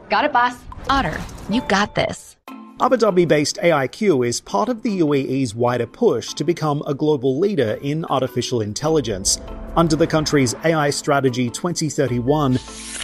Got it, boss. Otter, you got this. Abu Dhabi-based AIQ is part of the UAE's wider push to become a global leader in artificial intelligence. Under the country's AI Strategy 2031,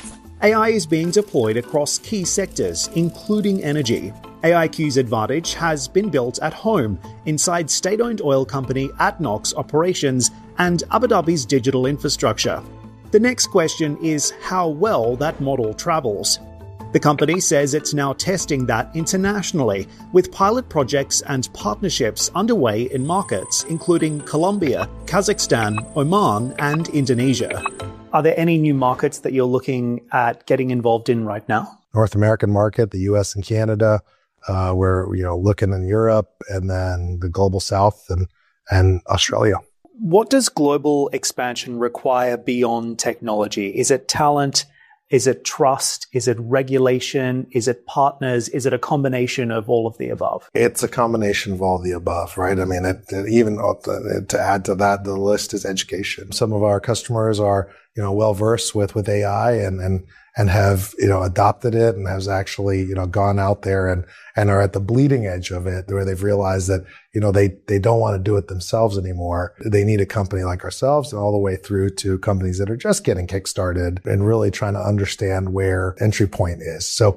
AI is being deployed across key sectors, including energy. AIQ's advantage has been built at home, inside state-owned oil company ADNOC's operations and Abu Dhabi's digital infrastructure. The next question is how well that model travels. The company says it's now testing that internationally, with pilot projects and partnerships underway in markets including Colombia, Kazakhstan, Oman, and Indonesia. Are there any new markets that you're looking at getting involved in right now? North American market, the US and Canada. We're looking in Europe, and then the global South and Australia. What does global expansion require beyond technology? Is it talent? Is it trust? Is it regulation? Is it partners? Is it a combination of all of the above? It's a combination of all of the above, right? I mean, even to add to that, the list is education. Some of our customers are, well versed with AI and have, adopted it and has actually, gone out there and are at the bleeding edge of it, where they've realized that, they don't want to do it themselves anymore. They need a company like ourselves, and all the way through to companies that are just getting kickstarted and really trying to understand where entry point is. So,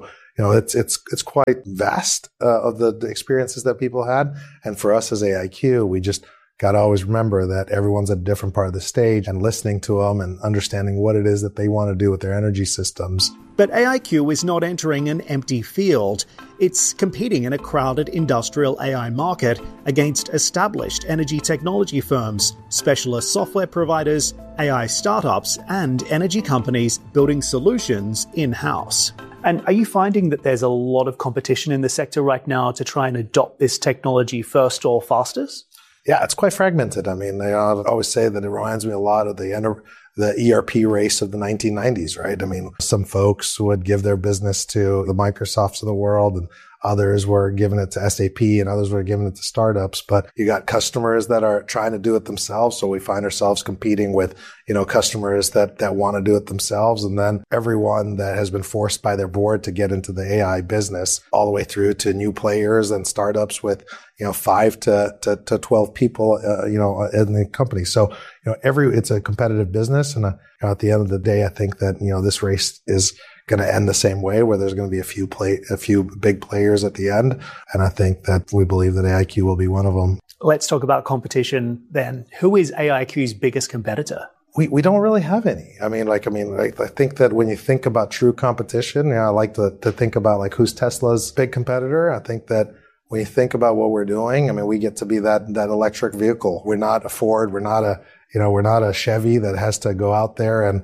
it's quite vast, of the experiences that people had. And for us as AIQ, we just got to always remember that everyone's at a different part of the stage, and listening to them and understanding what it is that they want to do with their energy systems. But AIQ is not entering an empty field. It's competing in a crowded industrial AI market against established energy technology firms, specialist software providers, AI startups, and energy companies building solutions in-house. And are you finding that there's a lot of competition in the sector right now to try and adopt this technology first or fastest? Yeah, it's quite fragmented. I mean, I always say that it reminds me a lot of the ERP race of the 1990s, right? I mean, some folks would give their business to the Microsofts of the world, and others were giving it to SAP, and others were giving it to startups. But you got customers that are trying to do it themselves. So we find ourselves competing with, customers that want to do it themselves. And then everyone that has been forced by their board to get into the AI business, all the way through to new players and startups with, 5 to 12 people, in the company. So, it's a competitive business. And at the end of the day, I think that, this race is going to end the same way, where there's going to be a few big players at the end. And I think that we believe that AIQ will be one of them. Let's talk about competition then. Who is AIQ's biggest competitor? We don't really have any. I think that when you think about true competition, I like to think about who's Tesla's big competitor. I think that when you think about what we're doing, we get to be that electric vehicle. We're not a Ford. We're not a Chevy that has to go out there and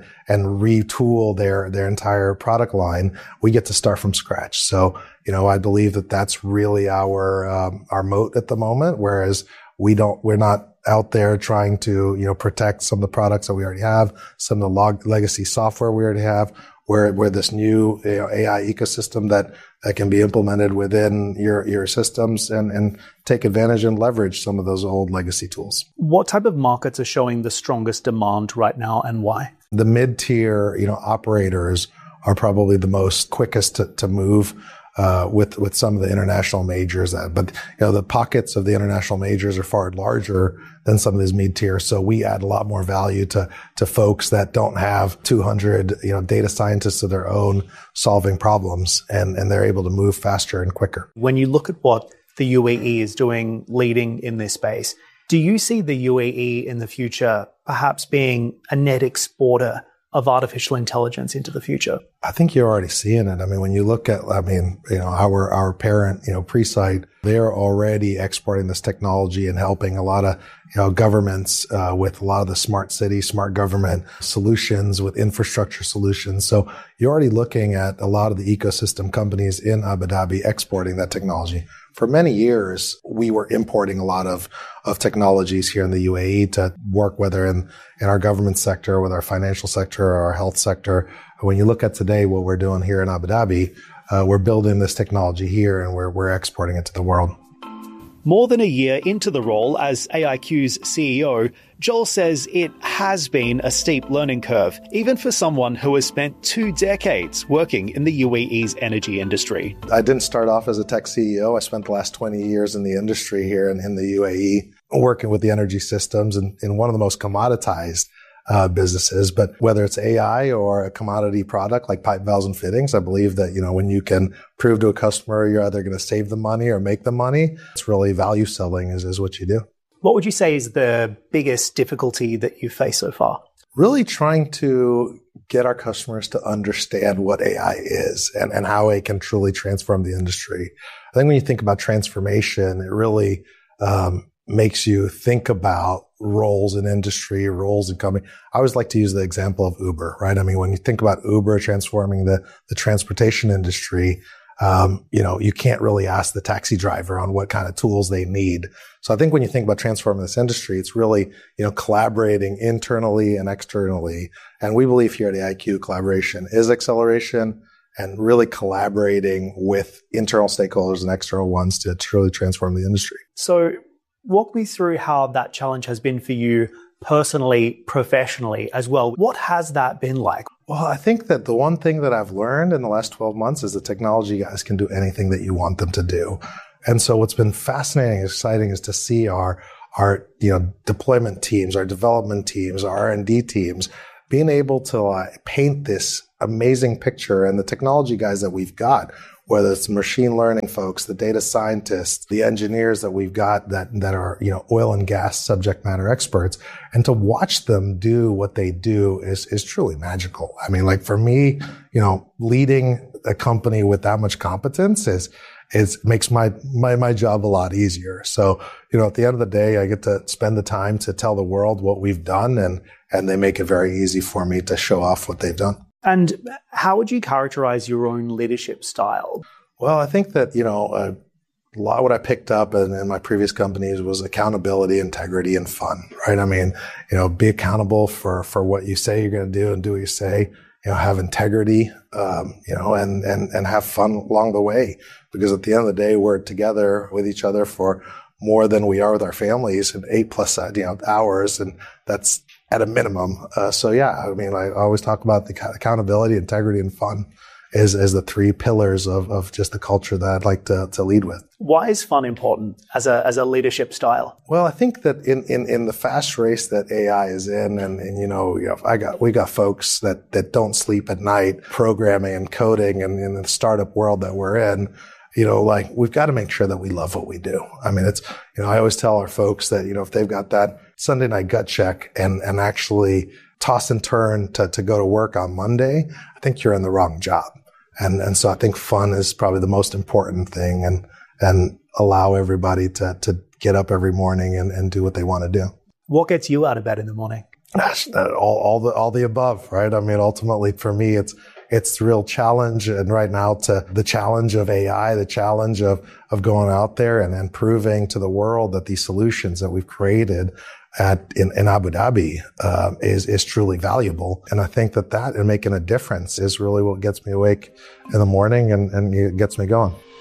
retool their entire product line. We get to start from scratch. So, I believe that that's really our moat at the moment. Whereas we're not out there trying to, protect some of the products that we already have, some of the legacy software we already have. We're this new AI ecosystem that can be implemented within your systems and take advantage and leverage some of those old legacy tools. What type of markets are showing the strongest demand right now, and why? The mid-tier, operators are probably the most quickest to move with some of the international majors. But the pockets of the international majors are far larger than some of these mid-tier. So we add a lot more value to folks that don't have 200 data scientists of their own solving problems, and they're able to move faster and quicker. When you look at what the UAE is doing, leading in this space, do you see the UAE in the future perhaps being a net exporter of artificial intelligence into the future? I think you're already seeing it. When you look at, our parent, Presight, they're already exporting this technology and helping a lot of, governments, with a lot of the smart city, smart government solutions, with infrastructure solutions. So you're already looking at a lot of the ecosystem companies in Abu Dhabi exporting that technology. For many years, we were importing a lot of technologies here in the UAE to work, whether in our government sector, with our financial sector, or our health sector. When you look at today, what we're doing here in Abu Dhabi, we're building this technology here, and we're exporting it to the world. More than a year into the role as AIQ's CEO, Joel says it has been a steep learning curve, even for someone who has spent 2 decades working in the UAE's energy industry. I didn't start off as a tech CEO. I spent the last 20 years in the industry here in the UAE, working with the energy systems in one of the most commoditized businesses. But whether it's AI or a commodity product like pipe, valves, and fittings, I believe that, when you can prove to a customer you're either going to save them money or make them money, it's really value selling is what you do. What would you say is the biggest difficulty that you face so far? Really trying to get our customers to understand what AI is and how it can truly transform the industry. I think when you think about transformation, it really makes you think about roles in industry, roles in company. I always like to use the example of Uber, right? I mean, when you think about Uber transforming the transportation industry, you can't really ask the taxi driver on what kind of tools they need. So I think when you think about transforming this industry, it's really, collaborating internally and externally. And we believe here at AIQ, collaboration is acceleration, and really collaborating with internal stakeholders and external ones to truly transform the industry. So walk me through how that challenge has been for you personally, professionally as well. What has that been like? Well, I think that the one thing that I've learned in the last 12 months is the technology guys can do anything that you want them to do. And so what's been fascinating and exciting is to see our deployment teams, our development teams, our R&D teams being able to paint this amazing picture, and the technology guys that we've got, whether it's machine learning folks, the data scientists, the engineers that we've got that are, oil and gas subject matter experts, and to watch them do what they do is truly magical. I mean, for me, leading a company with that much competence makes my job a lot easier. So, at the end of the day, I get to spend the time to tell the world what we've done, and they make it very easy for me to show off what they've done. And how would you characterize your own leadership style? Well, I think that, a lot of what I picked up in my previous companies was accountability, integrity, and fun, right? I mean, be accountable for what you say you're going to do and do what you say, have integrity, and have fun along the way. Because at the end of the day, we're together with each other for more than we are with our families in 8+ hours. And that's at a minimum. I always talk about the accountability, integrity, and fun as the 3 pillars of just the culture that I'd like to lead with. Why is fun important as a leadership style? Well, I think that in the fast race that AI is in, we got folks that don't sleep at night programming and coding, and in the startup world that we're in, we've got to make sure that we love what we do. I mean, I always tell our folks that, if they've got that Sunday night gut check and actually toss and turn to go to work on Monday, I think you're in the wrong job. And so I think fun is probably the most important thing, and allow everybody to get up every morning and do what they want to do. What gets you out of bed in the morning? All the above, right? I mean, ultimately for me, it's the real challenge, and right now to the challenge of AI, the challenge of going out there and proving to the world that these solutions that we've created in Abu Dhabi is truly valuable. And I think that and making a difference is really what gets me awake in the morning and it gets me going.